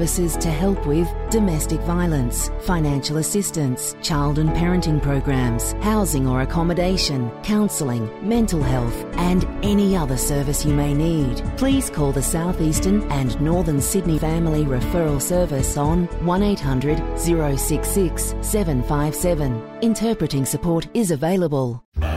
services to help with domestic violence, financial assistance, child and parenting programs, housing or accommodation, counselling, mental health and any other service you may need. Please call the South Eastern and Northern Sydney Family Referral Service on 1800 066 757. Interpreting support is available.